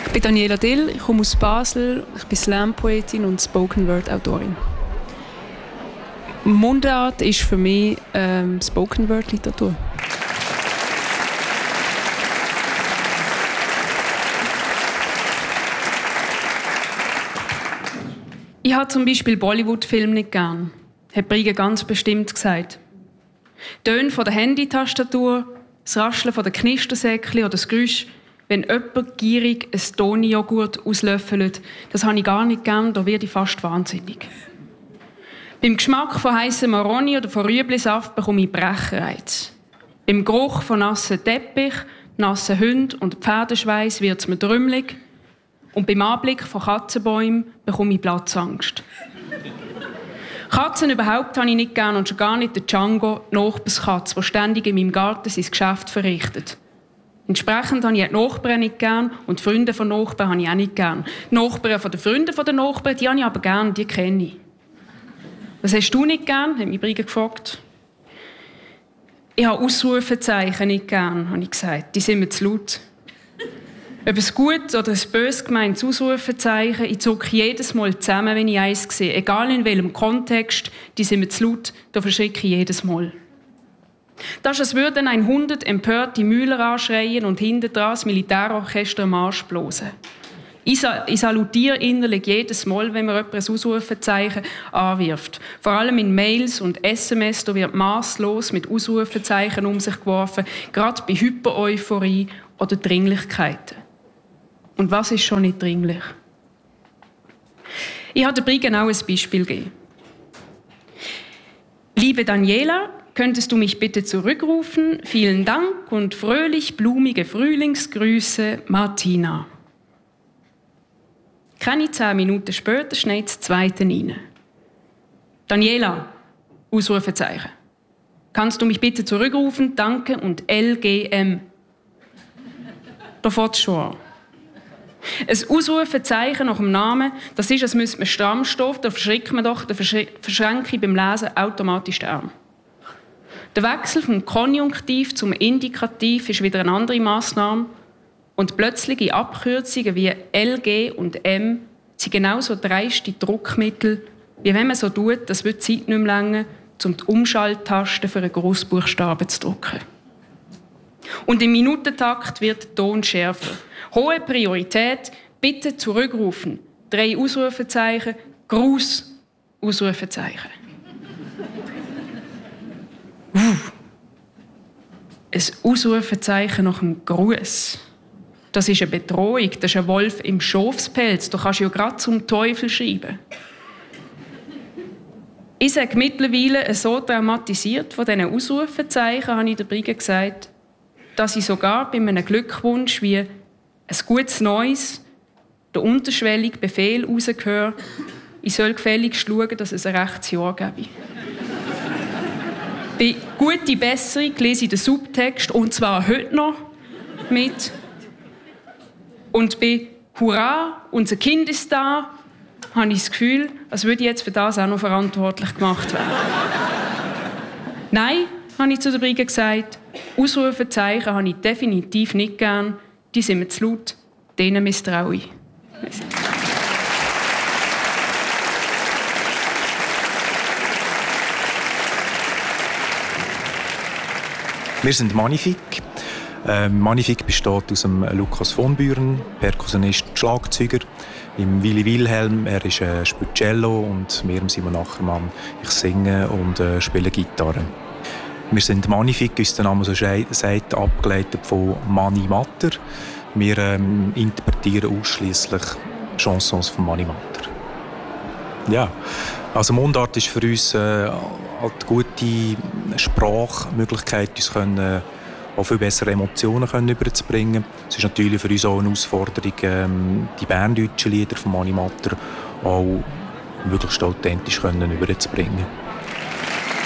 Ich bin Daniela Dill, ich komme aus Basel, ich bin Slam-Poetin und Spoken-Word-Autorin. Mundart ist für mich Spoken-Word-Literatur. Ich habe zum Beispiel Bollywood-Filme nicht gern, hat Brige ganz bestimmt gesagt. Töne von der Handytastatur, das Rascheln von der Knistersäckchen oder das Geräusch, wenn jemand gierig ein Toni-Joghurt auslöffelt, das habe ich gar nicht gern, da werde ich fast wahnsinnig. Beim Geschmack von heißem Maroni oder von Rüeblisaft bekomme ich Brechreiz. Beim Geruch von nassen Teppich, nassen Hunden und Pferdeschweiß wird es mir trümmelig. Und beim Anblick von Katzenbäumen bekomme ich Platzangst. Katzen überhaupt habe ich nicht gern und schon gar nicht den Django, die Nachbarskatze, die ständig in meinem Garten sein Geschäft verrichtet. Entsprechend habe ich die Nachbarn nicht gern und die Freunde von Nachbarn habe ich auch nicht gern. Die Nachbarn von den Freunden von den Nachbarn, die habe ich aber gern, die kenne ich. Was hast du nicht gern? Hat mich Brige gefragt. Ich habe Ausrufezeichen nicht gern, habe ich gesagt. Die sind mir zu laut. Ob ein gut oder ein bös gemeintes Ausrufezeichen, ich zucke jedes Mal zusammen, wenn ich eins sehe. Egal in welchem Kontext, die sind mir zu laut, da verschrecke ich jedes Mal. Das ist, als würden 100 empörte Mühler anschreien und hinten dran das Militärorchester am Marsch blosen. Ich salutiere innerlich jedes Mal, wenn mir jemand ein Ausrufezeichen anwirft. Vor allem in Mails und SMS, da wird masslos mit Ausrufezeichen um sich geworfen, gerade bei Hyper-Euphorie oder Dringlichkeiten. Und was ist schon nicht dringlich? Ich habe der Brige auch ein Beispiel gegeben. Liebe Daniela, könntest du mich bitte zurückrufen? Vielen Dank und fröhlich blumige Frühlingsgrüße, Martina. Keine 10 Minuten später schneit das zweite rein. Daniela, Ausrufezeichen. Kannst du mich bitte zurückrufen? Danke und LGM. Da fängt es schon an. Ein Ausrufezeichen nach dem Namen, das ist, als müsste man stramm stehen, da verschreckt man doch, da verschränke ich beim Lesen automatisch den Arm. Der Wechsel vom Konjunktiv zum Indikativ ist wieder eine andere Massnahme und plötzliche Abkürzungen wie LG und M sind genauso dreiste Druckmittel, wie wenn man so tut, dass die Zeit nicht mehr reichen, um die Umschalttaste für einen Grossbuchstaben zu drücken. Und im Minutentakt wird der Ton schärfer. Hohe Priorität, bitte zurückrufen. 3 Ausrufezeichen, Gruß, Ausrufezeichen. Ein Ausrufezeichen nach einem Gruß. Das ist eine Bedrohung, das ist ein Wolf im Schafspelz. Da kannst du ja gerade zum Teufel schreiben. Ich sage mittlerweile so traumatisiert von diesen Ausrufezeichen, habe ich der Brige gesagt, dass ich sogar bei einem Glückwunsch wie ein gutes Neues, der unterschwellige Befehl rausgehöre, ich soll gefälligst schauen, dass es ein rechtes Jahr gebe. Bei «Gute Besserung» lese ich den Subtext, und zwar heute noch, mit. Und bei «Hurra, unser Kind ist da», habe ich das Gefühl, als würde ich jetzt für das auch noch verantwortlich gemacht werden. Nein, habe ich zu der Brige gesagt, Ausrufezeichen habe ich definitiv nicht gern. Die sind mir zu laut, denen misstraue ich. Wir sind Magnifik. Magnifik besteht aus dem Lukas von Büren, Perkussionist, Schlagzeuger. Im Willi Wilhelm, er ist spielt Cello, und mir, Simon Ackermann, ich singe und spiele Gitarre. Wir sind Magnifik, wie der Name so sagt, abgeleitet von Mani Matter. Wir interpretieren ausschliesslich Chansons von Mani Matter. Ja, also Mundart ist für uns eine gute Sprachmöglichkeit, uns auch viel bessere Emotionen überzubringen. Es ist natürlich für uns auch eine Herausforderung, die berndeutschen Lieder von Mani Matter auch möglichst authentisch überzubringen.